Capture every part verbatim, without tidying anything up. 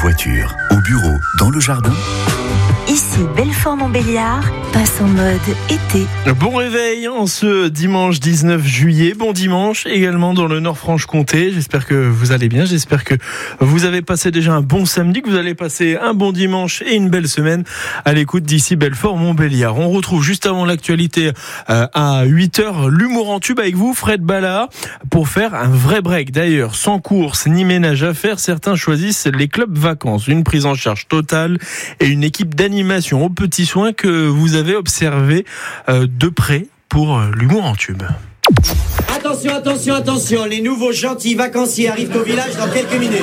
voiture, au bureau, dans le jardin. Ici Belfort-Montbéliard passe en mode été. Bon réveil en ce dimanche dix-neuf juillet. Bon dimanche également dans le Nord-Franche-Comté. J'espère que vous allez bien. J'espère que vous avez passé déjà un bon samedi, que vous allez passer un bon dimanche et une belle semaine à l'écoute d'ici Belfort-Montbéliard. On retrouve juste avant l'actualité euh, à huit heures l'humour en tube avec vous, Fred Ballard, pour faire un vrai break. D'ailleurs, sans course ni ménage à faire, certains choisissent les clubs vacances. Une prise en charge totale et une équipe d'animation aux petits soins que vous avez observé euh, de près pour euh, l'humour en tube. Attention, attention, attention, les nouveaux gentils vacanciers arrivent au village dans quelques minutes.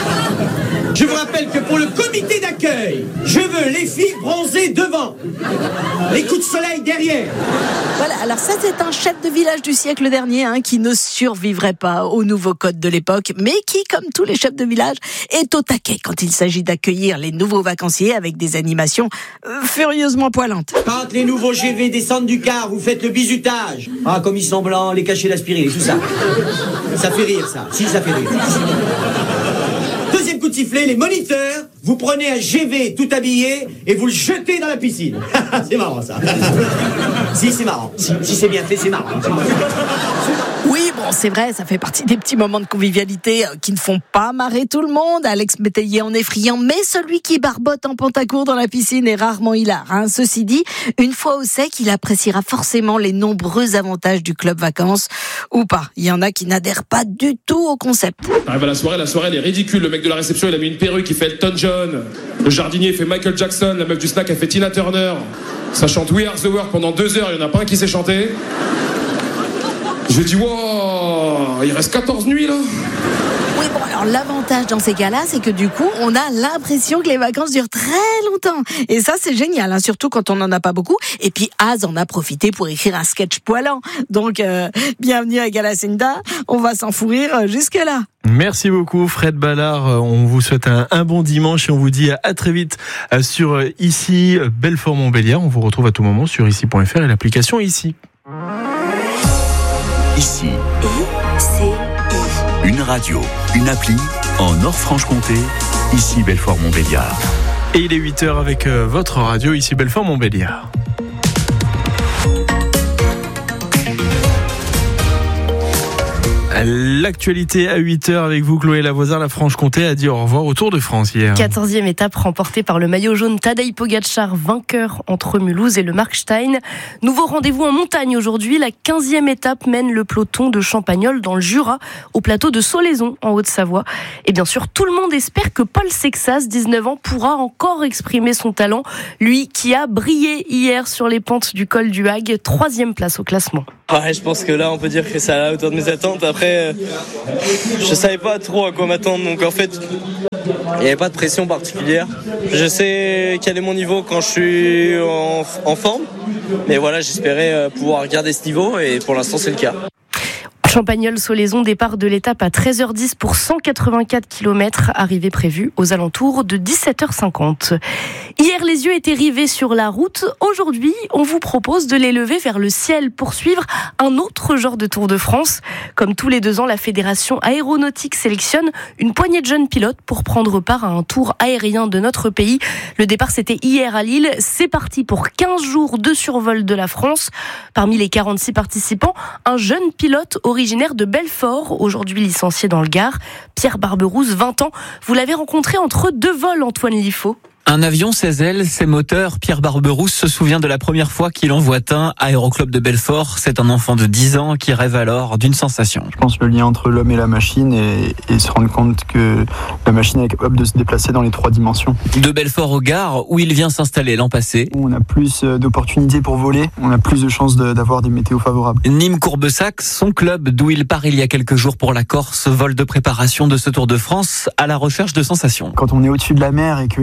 Je vous rappelle que pour le comité d'accueil, je veux les filles bronzées devant, les coups de soleil derrière. Voilà, alors ça c'est un chef de village du siècle dernier hein, qui ne survivrait pas aux nouveaux codes de l'époque, mais qui, comme tous les chefs de village, est au taquet quand il s'agit d'accueillir les nouveaux vacanciers avec des animations euh, furieusement poilantes. Quand les nouveaux G V descendent du car, vous faites le bizutage. Ah, comme ils sont blancs, les cachets d'aspirine, tout ça. Ça fait rire, ça. Si, ça fait rire. Deuxième coup de sifflet, les moniteurs, vous prenez un G V tout habillé et vous le jetez dans la piscine. C'est marrant, ça. Si, c'est marrant. Si, si c'est bien fait, c'est marrant. Oui, bon, c'est vrai, ça fait partie des petits moments de convivialité qui ne font pas marrer tout le monde. Alex Métayer en est friand, mais celui qui barbote en pantacourt dans la piscine est rarement hilar. Hein. Ceci dit, une fois au sec, il appréciera forcément les nombreux avantages du club vacances, ou pas. Il y en a qui n'adhèrent pas du tout au concept. Arrive à la soirée, la soirée elle est ridicule. Le mec de la réception, il a mis une perruque, il fait Elton John. Le jardinier, il fait Michael Jackson. La meuf du snack, elle fait Tina Turner. Ça chante We Are The World pendant deux heures, il n'y en a pas un qui sait chanter. Je dis, wow, il reste quatorze nuits là. Oui, bon, alors l'avantage dans ces cas-là, c'est que du coup, on a l'impression que les vacances durent très longtemps. Et ça, c'est génial, hein, surtout quand on n'en a pas beaucoup. Et puis, Az en a profité pour écrire un sketch poilant. Donc, euh, bienvenue à Galacinda, on va s'en fou rire jusque-là. Merci beaucoup Fred Ballard, on vous souhaite un, un bon dimanche et on vous dit à, à très vite sur Ici Belfort-Montbéliard. On vous retrouve à tout moment sur ici point f r et l'application Ici. Ici, I-C-I. une radio, une appli en Nord-Franche-Comté, ici Belfort-Montbéliard. Et il est huit heures avec euh, votre radio, ici Belfort-Montbéliard. L'actualité à huit heures avec vous, Chloé Lavoisard. La Franche-Comté a dit au revoir au Tour de France hier. quatorzième étape remportée par le maillot jaune Tadej Pogačar, vainqueur entre Mulhouse et le Markstein. Nouveau rendez-vous en montagne aujourd'hui. La quinzième étape mène le peloton de Champagnole dans le Jura au plateau de Solaison en Haute-Savoie. Et bien sûr, tout le monde espère que Paul Sexas, dix-neuf ans, pourra encore exprimer son talent. Lui qui a brillé hier sur les pentes du col du Hague. Troisième place au classement. Ouais, je pense que là, on peut dire que c'est à la hauteur de mes attentes. Après, euh, je savais pas trop à quoi m'attendre. Donc en fait, il n'y avait pas de pression particulière. Je sais quel est mon niveau quand je suis en, en forme. Mais voilà, j'espérais pouvoir garder ce niveau et pour l'instant, c'est le cas. Champagnole-Solaison, départ de l'étape à treize heures dix pour cent quatre-vingt-quatre kilomètres, arrivée prévue aux alentours de dix-sept heures cinquante. Hier, les yeux étaient rivés sur la route. Aujourd'hui, on vous propose de les lever vers le ciel pour suivre un autre genre de Tour de France. Comme tous les deux ans, la Fédération aéronautique sélectionne une poignée de jeunes pilotes pour prendre part à un tour aérien de notre pays. Le départ, c'était hier à Lille. C'est parti pour quinze jours de survol de la France. Parmi les quarante-six participants, un jeune pilote originaire de Belfort, aujourd'hui licencié dans le Gard, Pierre Barberousse, vingt ans. Vous l'avez rencontré entre deux vols, Antoine Liffaut. Un avion, ses ailes, ses moteurs. Pierre Barberousse se souvient de la première fois qu'il en voit un à Aéroclub de Belfort. C'est un enfant de dix ans qui rêve alors d'une sensation. Je pense le lien entre l'homme et la machine et, et se rendre compte que la machine est capable de se déplacer dans les trois dimensions. De Belfort au Gard, où il vient s'installer l'an passé. On a plus d'opportunités pour voler, on a plus de chances de, d'avoir des météos favorables. Nîmes-Courbessac, son club d'où il part il y a quelques jours pour la Corse, vol de préparation de ce Tour de France à la recherche de sensations. Quand on est au-dessus de la mer et qu'on ne voit pas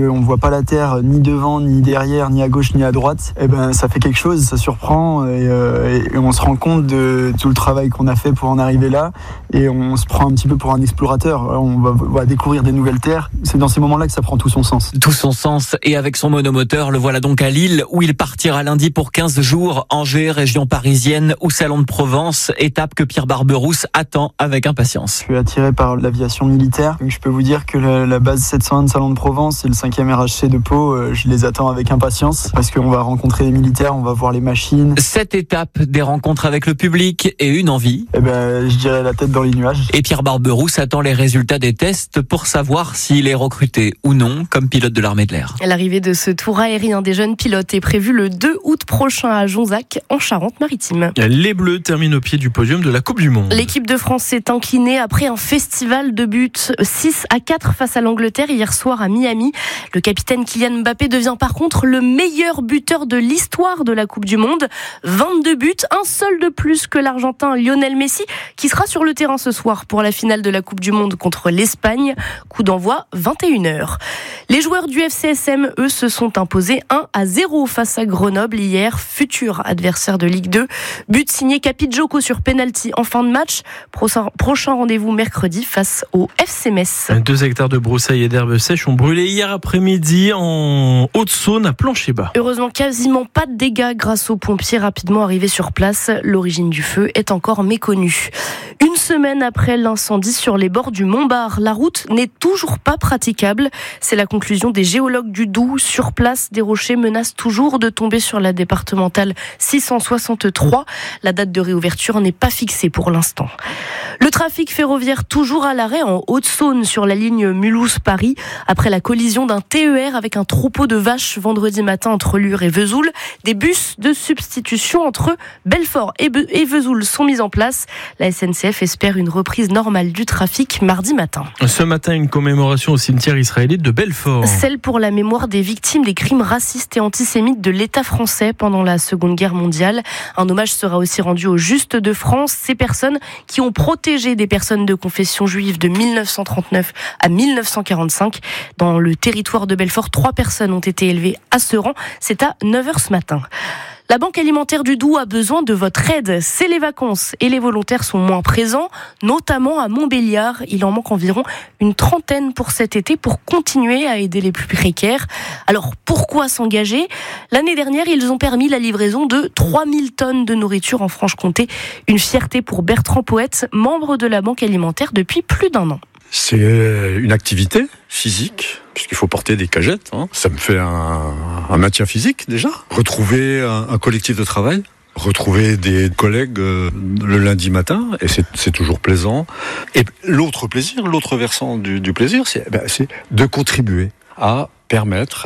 la terre ni devant, ni derrière, ni à gauche, ni à droite, et ben ça fait quelque chose, ça surprend et, euh, et on se rend compte de tout le travail qu'on a fait pour en arriver là et on se prend un petit peu pour un explorateur. On va, va découvrir des nouvelles terres. C'est dans ces moments-là que ça prend tout son sens. Tout son sens, et avec son monomoteur, le voilà donc à Lille où il partira lundi pour quinze jours. Angers, région parisienne ou Salon de Provence, étape que Pierre Barberousse attend avec impatience. Je suis attiré par l'aviation militaire. Je peux vous dire que la, la base sept cent un de Salon de Provence et le cinquième R H C de Pau, euh, je les attends avec impatience parce qu'on va rencontrer les militaires, on va voir les machines. Cette étape, des rencontres avec le public et une envie. Eh ben, je dirais la tête dans les nuages. Et Pierre Barberousse attend les résultats des tests pour savoir s'il est recruté ou non comme pilote de l'armée de l'air. L'arrivée de ce tour aérien des jeunes pilotes est prévue le deux août prochain à Jonzac, en Charente-Maritime. Les Bleus terminent au pied du podium de la Coupe du Monde. L'équipe de France s'est inclinée après un festival de buts six à quatre face à l'Angleterre hier soir à Miami. Le capitaine Kylian Mbappé devient par contre le meilleur buteur de l'histoire de la Coupe du Monde. vingt-deux buts, un seul de plus que l'Argentin Lionel Messi, qui sera sur le terrain ce soir pour la finale de la Coupe du Monde contre l'Espagne. Coup d'envoi vingt et une heures. Les joueurs du F C S M, eux, se sont imposés un à zéro face à Grenoble hier, futur adversaire de Ligue deux. But signé Capitjoko sur penalty en fin de match. Prochain rendez-vous mercredi face au F C Metz. Deux hectares de broussailles et d'herbes sèches ont brûlé hier après-midi en Haute-Saône à Plancher-Bas. Heureusement, quasiment pas de dégâts grâce aux pompiers rapidement arrivés sur place. L'origine du feu est encore méconnue. Une semaine après l'incendie sur les bords du Montbard, la route n'est toujours pas praticable. C'est la conclusion des géologues du Doubs. Sur place, des rochers menacent toujours de tomber sur la départementale six cent soixante-trois. La date de réouverture n'est pas fixée pour l'instant. Le trafic ferroviaire toujours à l'arrêt en Haute-Saône sur la ligne Mulhouse-Paris après la collision d'un T E R avec un troupeau de vaches vendredi matin entre Lure et Vesoul. Des bus de substitution entre Belfort et Vesoul sont mis en place. La S N C F espère une reprise normale du trafic mardi matin. Ce matin, une commémoration au cimetière israélite de Belfort. Celle pour la mémoire des victimes des crimes racistes et antisémites de l'État français pendant la Seconde Guerre mondiale. Un hommage sera aussi rendu aux Justes de France, ces personnes qui ont protégé des personnes de confession juive de mille neuf cent trente-neuf à mille neuf cent quarante-cinq. Dans le territoire de Belfort, trois personnes ont été élevées à ce rang. C'est à neuf heures ce matin. La Banque alimentaire du Doubs a besoin de votre aide. C'est les vacances et les volontaires sont moins présents, notamment à Montbéliard. Il en manque environ une trentaine pour cet été pour continuer à aider les plus précaires. Alors pourquoi s'engager ? L'année dernière, ils ont permis la livraison de trois mille tonnes de nourriture en Franche-Comté. Une fierté pour Bertrand Poète, membre de la Banque alimentaire depuis plus d'un an. C'est une activité physique, puisqu'il faut porter des cagettes. Hein. Ça me fait un, un maintien physique déjà. Retrouver un, un collectif de travail, retrouver des collègues euh, le lundi matin, et c'est, c'est toujours plaisant. Et l'autre plaisir, l'autre versant du, du plaisir, c'est, ben, c'est de contribuer à permettre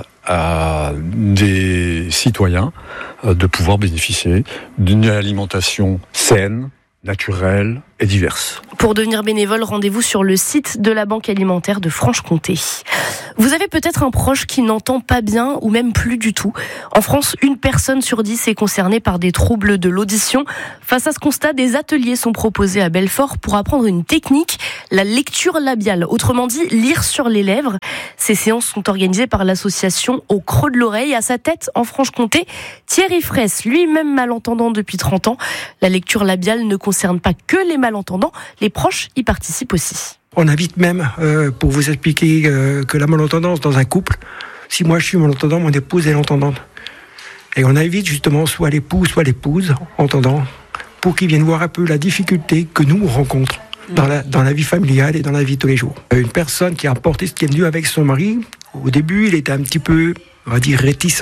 à des citoyens euh, de pouvoir bénéficier d'une alimentation saine, naturelle et diverse. Pour devenir bénévole, rendez-vous sur le site de la Banque alimentaire de Franche-Comté. Vous avez peut-être un proche qui n'entend pas bien ou même plus du tout. En France, une personne sur dix est concernée par des troubles de l'audition. Face à ce constat, des ateliers sont proposés à Belfort pour apprendre une technique, la lecture labiale. Autrement dit, lire sur les lèvres. Ces séances sont organisées par l'association Au Creux de l'Oreille. À sa tête, en Franche-Comté, Thierry Fraisse, lui-même malentendant depuis trente ans. La lecture labiale ne concerne pas que les malentendants, les proches y participent aussi. On invite même, euh, pour vous expliquer euh, que la malentendance dans un couple, si moi je suis malentendant, mon épouse est l'entendante. Et on invite justement soit l'époux, soit l'épouse entendant, pour qu'ils viennent voir un peu la difficulté que nous on rencontre dans la, dans la vie familiale et dans la vie de tous les jours. Une personne qui a porté ce qui est venu avec son mari, au début il était un petit peu, on va dire, réticent.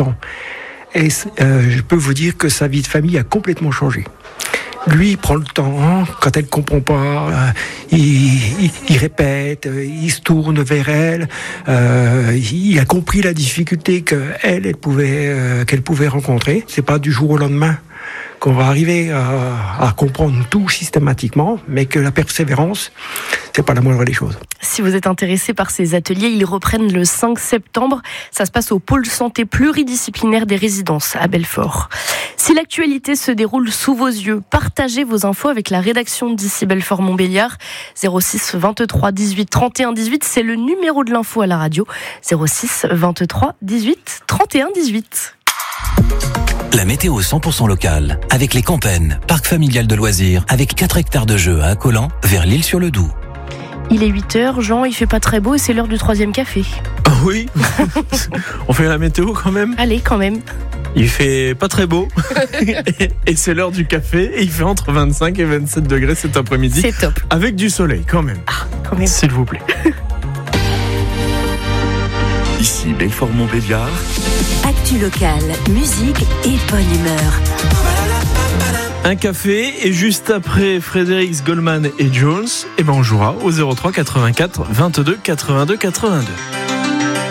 Et euh, je peux vous dire que sa vie de famille a complètement changé. Lui, il prend le temps, quand elle ne comprend pas, euh, il, il, il répète, euh, il se tourne vers elle, euh, il a compris la difficulté qu'elle, elle pouvait, euh, qu'elle pouvait rencontrer. C'est pas du jour au lendemain qu'on va arriver à, à comprendre tout systématiquement, mais que la persévérance, c'est pas la moindre des choses. Si vous êtes intéressé par ces ateliers, ils reprennent le cinq septembre. Ça se passe au pôle santé pluridisciplinaire des résidences à Belfort. Si l'actualité se déroule sous vos yeux, partagez vos infos avec la rédaction d'ici Belfort Montbéliard. zéro six vingt-trois dix-huit trente et un dix-huit, c'est le numéro de l'info à la radio. zéro six vingt-trois dix-huit trente et un dix-huit. La météo cent pour cent locale, avec les Campennes, parc familial de loisirs, avec quatre hectares de jeux à Accolant, vers l'Île-sur-le-Doubs. Il est huit heures, Jean, il fait pas très beau et c'est l'heure du troisième café. Ah oui. On fait la météo quand même. Allez, quand même. Il fait pas très beau et c'est l'heure du café et il fait entre vingt-cinq et vingt-sept degrés cet après-midi. C'est top. Avec du soleil quand même. Ah, quand même. S'il vous plaît. Ici Belfort Montbéliard. Actu locale, musique et bonne humeur. Un café et juste après Fredericks, Goldman et Jones, et ben on jouera au zéro trois quatre-vingt-quatre vingt-deux quatre-vingt-deux quatre-vingt-deux.